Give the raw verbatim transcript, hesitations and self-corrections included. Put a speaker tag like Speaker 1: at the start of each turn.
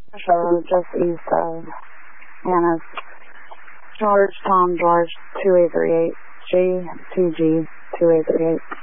Speaker 1: So just east of Anna's. George, Tom, George, two eight three eight, G, T G, two eight three eight.